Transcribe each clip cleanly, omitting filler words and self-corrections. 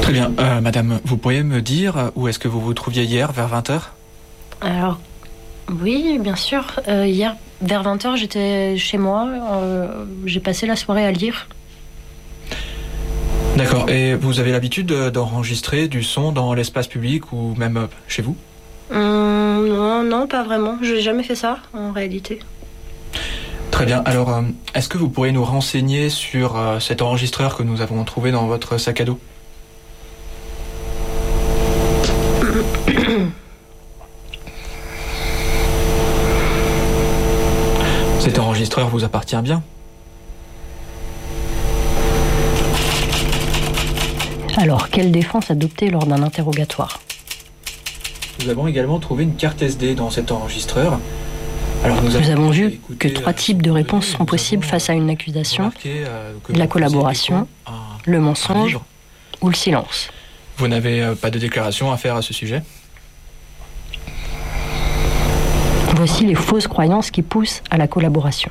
Très bien. Madame, vous pourriez me dire où est-ce que vous vous trouviez hier, vers 20h ? Alors, oui, bien sûr. Hier, vers 20h, j'étais chez moi. J'ai passé la soirée à lire. D'accord. Et vous avez l'habitude d'enregistrer du son dans l'espace public ou même chez vous ? Non, pas vraiment. Je n'ai jamais fait ça, en réalité. Très bien. Alors, est-ce que vous pourriez nous renseigner sur cet enregistreur que nous avons trouvé dans votre sac à dos ? Cet enregistreur vous appartient bien ? Alors, quelle défense adopter lors d'un interrogatoire ? Nous avons également trouvé une carte SD dans cet enregistreur. Alors, nous avons vu que 3 types de réponses sont possibles face à une accusation, la collaboration, le mensonge ou le silence. Vous n'avez pas de déclaration à faire à ce sujet ? Voici les fausses croyances qui poussent à la collaboration.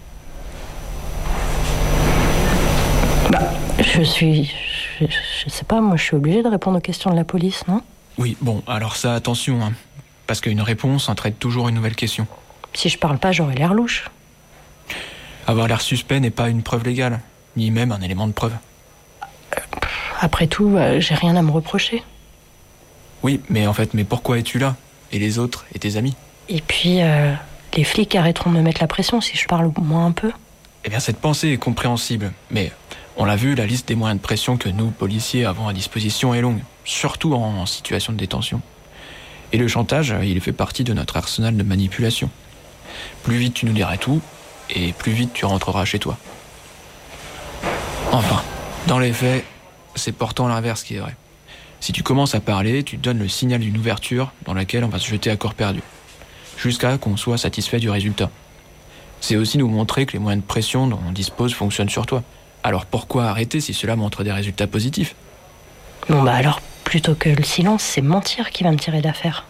Je sais pas, moi je suis obligée de répondre aux questions de la police, non ? Oui, bon, alors ça, attention, hein, parce qu'une réponse entraîne toujours une nouvelle question. Si je parle pas, j'aurais l'air louche. Avoir l'air suspect n'est pas une preuve légale, ni même un élément de preuve. Après tout, j'ai rien à me reprocher. Oui, mais pourquoi es-tu là ? Et les autres, et tes amis ? Et puis, les flics arrêteront de me mettre la pression si je parle moins un peu. Eh bien, cette pensée est compréhensible, mais on l'a vu, la liste des moyens de pression que nous, policiers, avons à disposition est longue, surtout en situation de détention. Et le chantage, il fait partie de notre arsenal de manipulation. Plus vite tu nous diras tout, et plus vite tu rentreras chez toi. Enfin, dans les faits, c'est pourtant l'inverse qui est vrai. Si tu commences à parler, tu donnes le signal d'une ouverture dans laquelle on va se jeter à corps perdu, jusqu'à qu'on soit satisfait du résultat. C'est aussi nous montrer que les moyens de pression dont on dispose fonctionnent sur toi. Alors pourquoi arrêter si cela montre des résultats positifs ? Bon alors, plutôt que le silence, c'est mentir qui va me tirer d'affaire.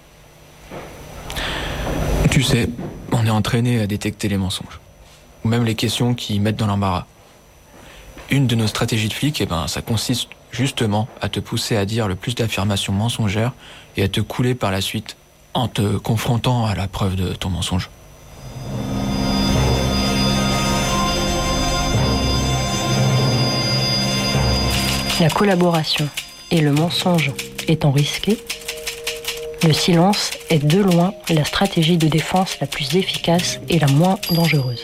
Tu sais, on est entraîné à détecter les mensonges, ou même les questions qui mettent dans l'embarras. Une de nos stratégies de flic, ça consiste justement à te pousser à dire le plus d'affirmations mensongères et à te couler par la suite en te confrontant à la preuve de ton mensonge. La collaboration et le mensonge étant risqués, le silence est de loin la stratégie de défense la plus efficace et la moins dangereuse.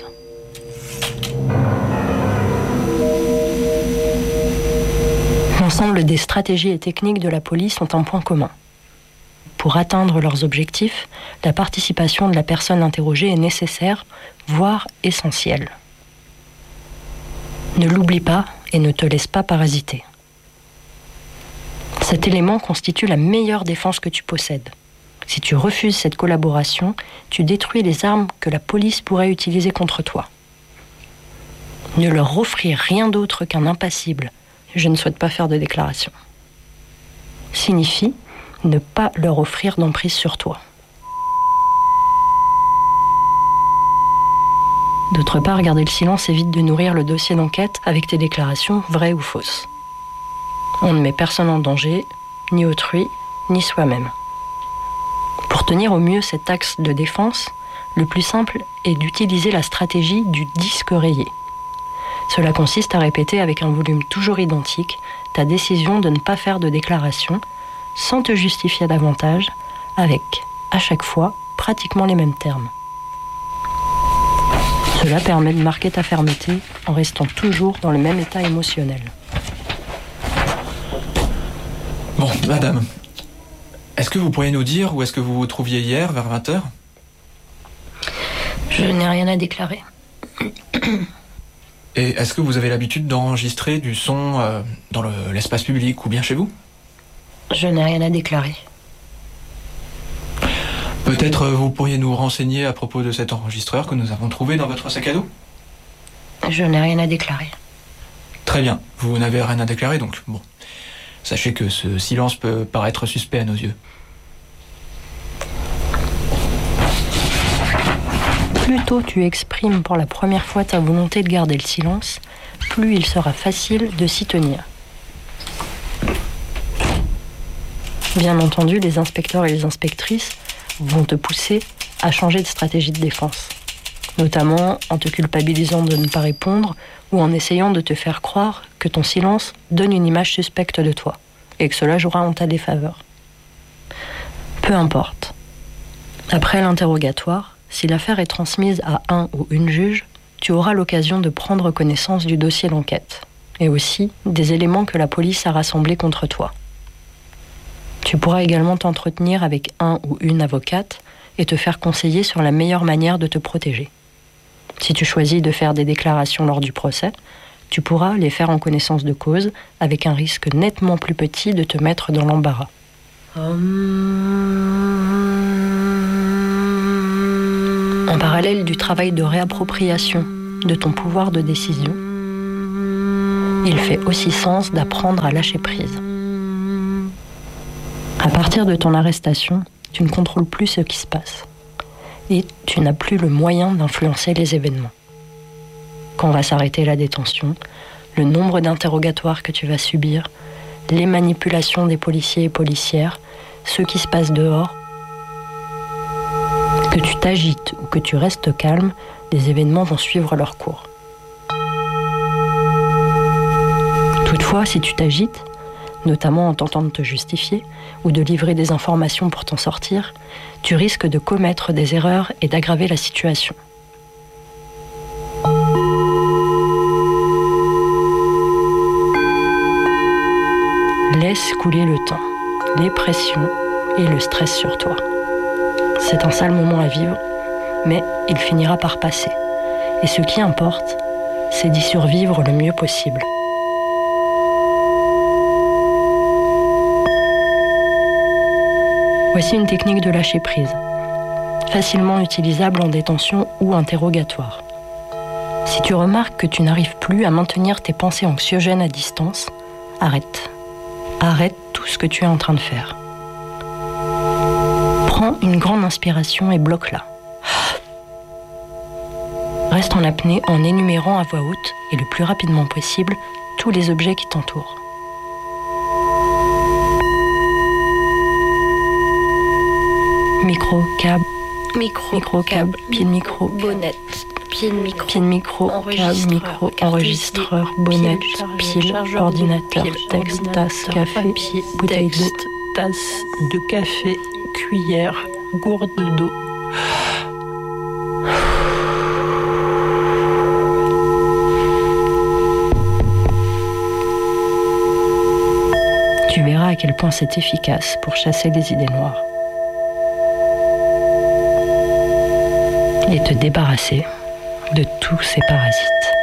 L'ensemble des stratégies et techniques de la police ont un point commun. Pour atteindre leurs objectifs, la participation de la personne interrogée est nécessaire, voire essentielle. Ne l'oublie pas et ne te laisse pas parasiter. Cet élément constitue la meilleure défense que tu possèdes. Si tu refuses cette collaboration, tu détruis les armes que la police pourrait utiliser contre toi. Ne leur offrir rien d'autre qu'un impassible, je ne souhaite pas faire de déclaration, signifie ne pas leur offrir d'emprise sur toi. D'autre part, garder le silence évite de nourrir le dossier d'enquête avec tes déclarations vraies ou fausses. On ne met personne en danger, ni autrui, ni soi-même. Pour tenir au mieux cet axe de défense, le plus simple est d'utiliser la stratégie du disque rayé. Cela consiste à répéter avec un volume toujours identique ta décision de ne pas faire de déclaration sans te justifier davantage, avec, à chaque fois, pratiquement les mêmes termes. Cela permet de marquer ta fermeté en restant toujours dans le même état émotionnel. Bon, madame, est-ce que vous pourriez nous dire où est-ce que vous vous trouviez hier, vers 20h ? Je n'ai rien à déclarer. Et est-ce que vous avez l'habitude d'enregistrer du son dans l'espace public ou bien chez vous ? Je n'ai rien à déclarer. Peut-être vous pourriez nous renseigner à propos de cet enregistreur que nous avons trouvé dans votre sac à dos ? Je n'ai rien à déclarer. Très bien, vous n'avez rien à déclarer donc. Bon, sachez que ce silence peut paraître suspect à nos yeux. Plus tôt tu exprimes pour la première fois ta volonté de garder le silence, plus il sera facile de s'y tenir. Bien entendu, les inspecteurs et les inspectrices vont te pousser à changer de stratégie de défense, notamment en te culpabilisant de ne pas répondre ou en essayant de te faire croire que ton silence donne une image suspecte de toi et que cela jouera en ta défaveur. Peu importe. Après l'interrogatoire, si l'affaire est transmise à un ou une juge, tu auras l'occasion de prendre connaissance du dossier d'enquête et aussi des éléments que la police a rassemblés contre toi. Tu pourras également t'entretenir avec un ou une avocate et te faire conseiller sur la meilleure manière de te protéger. Si tu choisis de faire des déclarations lors du procès, tu pourras les faire en connaissance de cause avec un risque nettement plus petit de te mettre dans l'embarras. En parallèle du travail de réappropriation de ton pouvoir de décision, il fait aussi sens d'apprendre à lâcher prise. À partir de ton arrestation, tu ne contrôles plus ce qui se passe et tu n'as plus le moyen d'influencer les événements. Quand va s'arrêter la détention, le nombre d'interrogatoires que tu vas subir, les manipulations des policiers et policières, ce qui se passe dehors, que tu t'agites ou que tu restes calme, les événements vont suivre leur cours. Toutefois, si tu t'agites, notamment en tentant de te justifier ou de livrer des informations pour t'en sortir, tu risques de commettre des erreurs et d'aggraver la situation. Laisse couler le temps, les pressions et le stress sur toi. C'est un sale moment à vivre, mais il finira par passer. Et ce qui importe, c'est d'y survivre le mieux possible. Voici une technique de lâcher prise, facilement utilisable en détention ou interrogatoire. Si tu remarques que tu n'arrives plus à maintenir tes pensées anxiogènes à distance, arrête. Arrête tout ce que tu es en train de faire. Prends une grande inspiration et bloque-la. Reste en apnée en énumérant à voix haute et le plus rapidement possible tous les objets qui t'entourent. Micro, câble, câble, pied de micro, bonnette, pied de micro, câble, micro, enregistreur, bonnette, pile, ordinateur, texte, tasse, café, bouteille d'eau, tasse de café, cuillère, gourde d'eau. Tu verras à quel point c'est efficace pour chasser les idées noires. Et te débarrasser de tous ces parasites.